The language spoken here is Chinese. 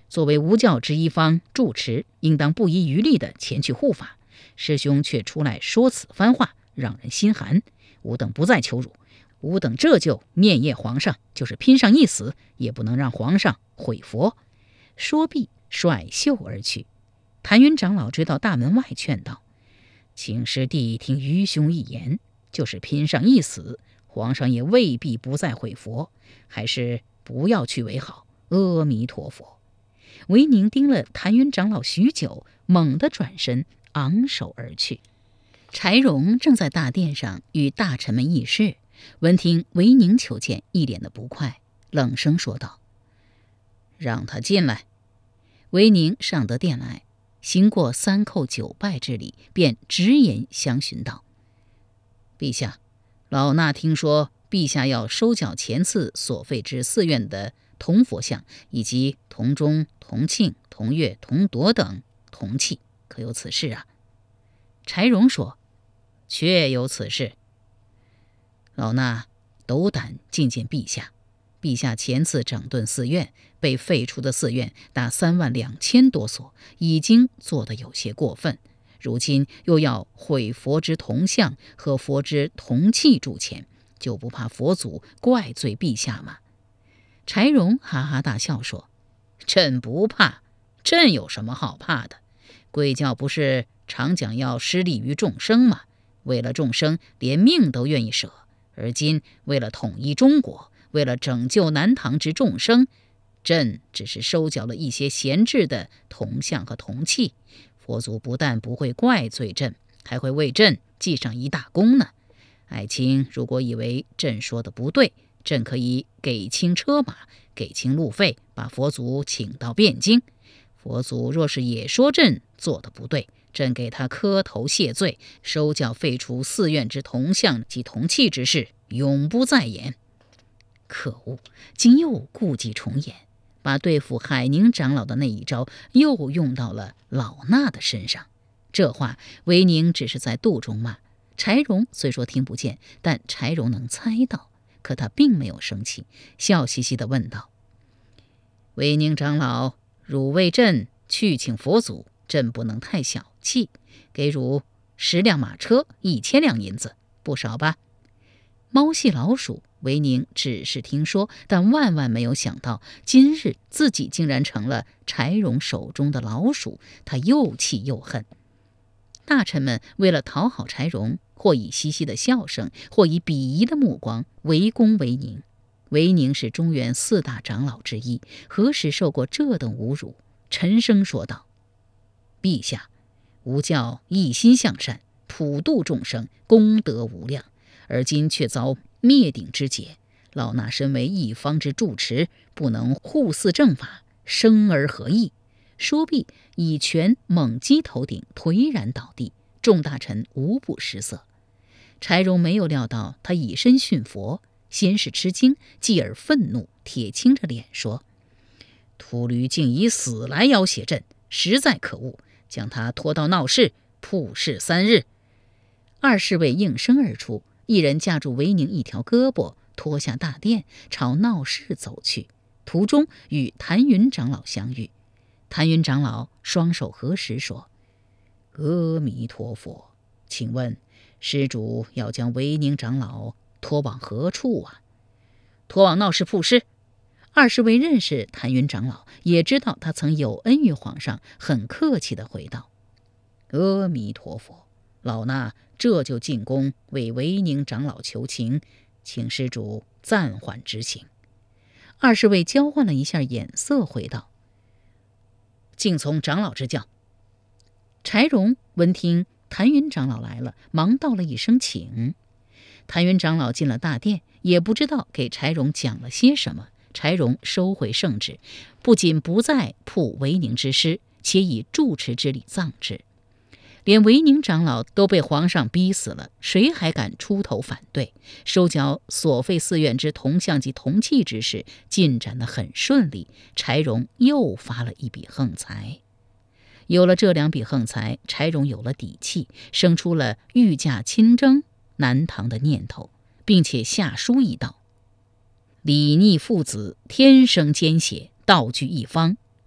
作为无教之一方住持，应当不遗余力地前去护法。师兄却出来说此番话，让人心寒。吾等不再求辱，吾等这就面谒皇上，就是拼上一死，也不能让皇上毁佛。说毕，甩袖而去。谭云长老追到大门外劝道：请师弟听愚兄一言，就是拼上一死，皇上也未必不再毁佛，还是不要去为好。阿弥陀佛。维宁盯了谭云长老许久，猛地转身昂首而去。柴荣正在大殿上与大臣们议事，闻听维宁求见，一脸的不快，冷声说道：让他进来。维宁上得殿来，行过3叩9拜之礼，便直言相询道：陛下，老衲听说陛下要收缴前次所废之寺院的铜佛像，以及铜钟、铜磬、铜钺、铜铎等铜器，可有此事啊？柴荣说：确有此事。老衲斗胆觐见陛下。陛下前次整顿寺院，被废除的寺院达32000多所，已经做得有些过分。如今又要毁佛之铜像和佛之铜器铸钱，就不怕佛祖怪罪陛下吗？柴荣哈哈大笑说：朕不怕，朕有什么好怕的？贵教不是常讲要施利于众生吗？为了众生，连命都愿意舍。而今为了统一中国，为了拯救南唐之众生，朕只是收缴了一些闲置的铜像和铜器，佛祖不但不会怪罪朕，还会为朕记上一大功呢。爱卿如果以为朕说的不对，朕可以给清车马，给清路费，把佛祖请到汴京。佛祖若是也说朕做的不对，朕给他磕头谢罪，收缴废除寺院之铜像及铜器之事，永不再言。可恶，竟又故伎重演，把对付海宁长老的那一招又用到了老衲的身上。这话维宁只是在肚中骂，柴荣虽说听不见，但柴荣能猜到。可他并没有生气，笑嘻嘻地问道：维宁长老，汝为朕去请佛祖，朕不能太小气，给汝10辆马车，1000两银子，不少吧？猫戏老鼠，维宁只是听说，但万万没有想到，今日自己竟然成了柴荣手中的老鼠，他又气又恨。大臣们为了讨好柴荣，或以嘻嘻的笑声，或以鄙夷的目光围攻维宁。维宁是中原4大长老之一，何时受过这等侮辱？沉声说道：陛下，吾教一心向善，普度众生，功德无量，而今却遭灭顶之劫。老衲身为一方之住持，不能护寺正法，生而何益？说毕，一拳猛击头顶，颓然倒地。众大臣无不失色。柴荣没有料到他以身殉佛，先是吃惊，继而愤怒，铁青着脸说：秃驴竟以死来要挟朕，实在可恶，将他拖到闹市，曝视3日。2侍卫应声而出，一人架住维宁一条胳膊，拖下大殿，朝闹市走去。途中与谭云长老相遇，谭云长老双手合十说：阿弥陀佛，请问施主要将维宁长老拖往何处啊？拖往闹市曝尸。2侍卫认识谭云长老，也知道他曾有恩于皇上，很客气地回道：阿弥陀佛，老衲这就进宫为维宁长老求情，请施主暂缓执行。2侍卫交换了一下眼色，回道：敬从长老之教。柴荣闻听谭云长老来了，忙道了一声请。谭云长老进了大殿，也不知道给柴荣讲了些什么。柴荣收回圣旨，不仅不再曝维宁之尸，且以住持之礼葬之。连维宁长老都被皇上逼死了，谁还敢出头反对？收缴所废寺院之铜像及铜器之事进展得很顺利，柴荣又发了一笔横财。有了这2笔横财，柴荣有了底气，生出了御驾亲征南唐的念头，并且下书一道：李逆父子天生奸邪，道具一方，